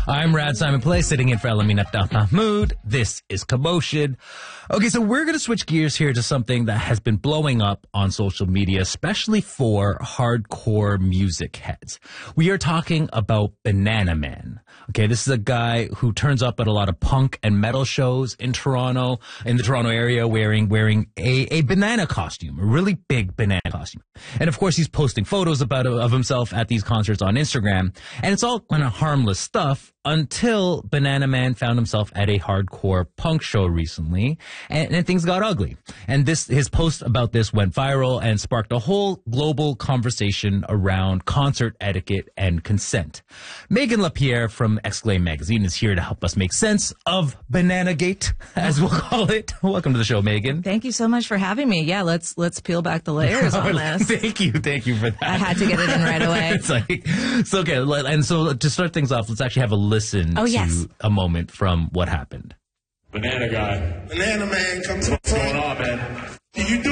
I'm Rad Simon Play, sitting in for Elamin Abdel Mahmoud. This is Commotion. Okay, so we're going to switch gears here to something that has been blowing up on social media, especially for hardcore music heads. We are talking about Banana Man. Okay, this is a guy who turns up at a lot of punk and metal shows in Toronto, in the Toronto area, wearing a banana costume, a really big banana costume. And of course, he's posting photos of himself at these concerts on Instagram. And it's all kind of harmless stuff until Banana Man found himself at a hardcore punk show recently, and things got ugly. And his post about this went viral and sparked a whole global conversation around concert etiquette and consent. Megan LaPierre from Exclaim Magazine is here to help us make sense of Banana Gate, as we'll call it. Welcome to the show, Megan. Thank you so much for having me. Yeah, let's peel back the layers on this. Thank you for that. I had to get it in right away. Okay, and so to start things off, let's actually have a listen to a moment from what happened. Banana guy. Banana Man, come to the What's going